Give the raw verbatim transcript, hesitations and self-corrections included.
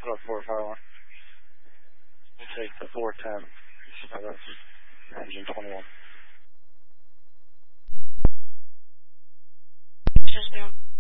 South four five one. We'll take the four ten. Uh, that's engine twenty-one. Just down.